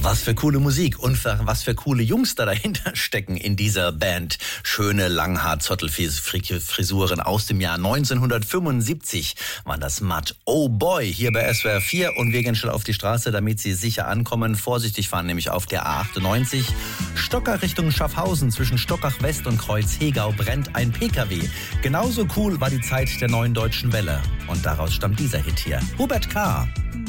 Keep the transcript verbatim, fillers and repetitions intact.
Was für coole Musik und für, was für coole Jungs da dahinter stecken in dieser Band. Schöne Langhaar-Zottelfrisuren aus dem Jahr neunzehnhundertfünfundsiebzig waren das Matt. Oh Boy, hier bei S W R vier und wir gehen schnell auf die Straße, damit Sie sicher ankommen. Vorsichtig fahren, nämlich auf der A achtundneunzig. Stockach Richtung Schaffhausen zwischen Stockach West und Kreuz-Hegau brennt ein P K W. Genauso cool war die Zeit der neuen deutschen Welle. Und daraus stammt dieser Hit hier. Hubert K.